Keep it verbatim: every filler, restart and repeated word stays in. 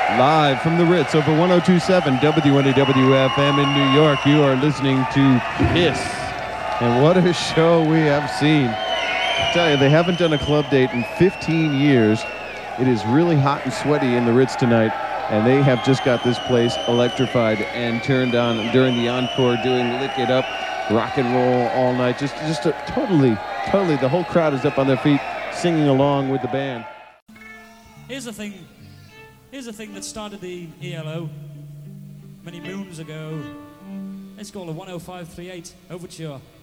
Live from the Ritz over one oh two point seven W N A W F M in New York, you are listening to Kiss. And what a show we have seen. I tell you, they haven't done a club date in fifteen years. It is really hot and sweaty in the Ritz tonight, and they have just got this place electrified and turned on during the encore, doing Lick It Up, rock and roll all night. Just, just a, totally, totally, the whole crowd is up on their feet singing along with the band. Here's the thing. Here's the thing that started the E L O many moons ago. It's called a one oh five three eight Overture.